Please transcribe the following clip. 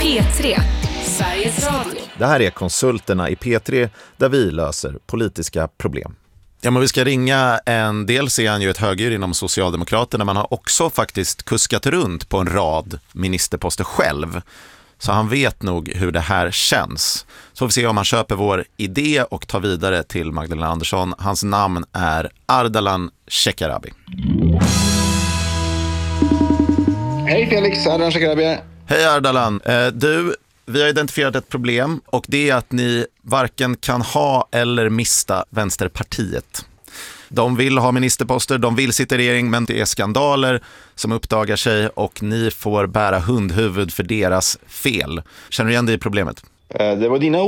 P3, Sveriges Radio. Det här är Konsulterna i P3 där vi löser politiska problem. Ja, men vi ska ringa en del, ser han ju ett höger inom Socialdemokraterna. Man har också faktiskt kuskat runt på en rad ministerposter själv. Så han vet nog hur det här känns. Så får vi se om han köper vår idé och tar vidare till Magdalena Andersson. Hans namn är Ardalan Shekarabi. Hej Felix, Ardalan Shekarabi. Hej Ardalan. Vi har identifierat ett problem och det är att ni varken kan ha eller mista Vänsterpartiet. De vill ha ministerposter, de vill sitta i regering, men det är skandaler som uppdagar sig och ni får bära hundhuvud för deras fel. Känner du igen det i problemet? Det var dina